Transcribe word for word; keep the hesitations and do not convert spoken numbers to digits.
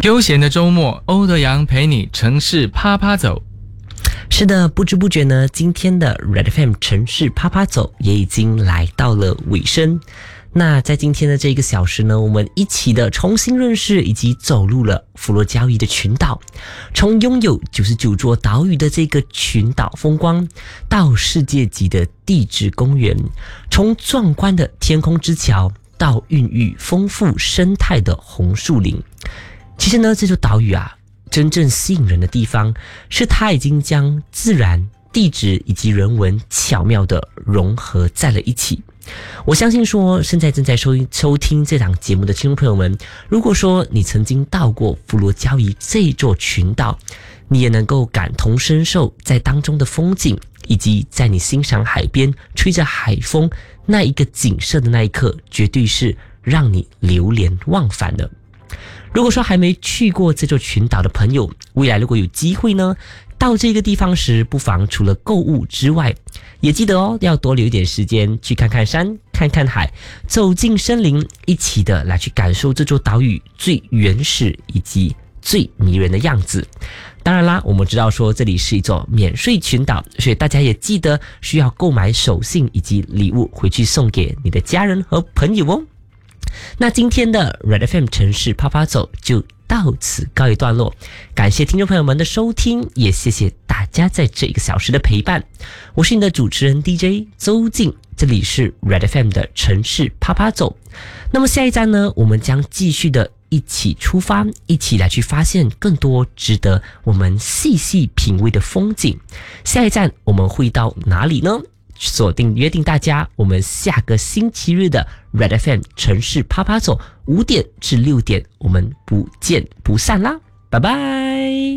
悠闲的周末，欧德阳陪你城市趴趴走。 是的，不知不觉呢，今天的 Red F M 城市趴趴走也已经来到了尾声。那在今天的这个小时呢，我们一起的重新认识以及走入了佛罗交易的群岛，从拥有九十九座岛屿的这个群岛风光，到世界级的地质公园，从壮观的天空之桥到孕育丰富生态的红树林。其实呢，这座岛屿啊，真正吸引人的地方是它已经将自然、地质以及人文巧妙的融合在了一起。我相信说，现在正在收收听这档节目的听众朋友们，如果说你曾经到过佛罗交易这座群岛，你也能够感同身受在当中的风景，以及在你欣赏海边吹着海风那一个景色的那一刻，绝对是让你流连忘返的。如果说还没去过这座群岛的朋友，未来如果有机会呢，到这个地方时，不妨除了购物之外，也记得哦，要多留一点时间去看看山，看看海，走进森林，一起的来去感受这座岛屿最原始以及最迷人的样子。当然啦，我们知道说这里是一座免税群岛，所以大家也记得需要购买手信以及礼物回去送给你的家人和朋友哦。那今天的 Red F M 城市趴趴走就到此告一段落，感谢听众朋友们的收听，也谢谢大家在这一个小时的陪伴。我是你的主持人 D J 周静，这里是 Red F M 的城市趴趴走。那么下一站呢，我们将继续的一起出发，一起来去发现更多值得我们细细品味的风景。下一站我们会到哪里呢？锁定约定大家，我们下个星期日的 Red F M 城市趴趴走五点至六点，我们不见不散啦，拜拜。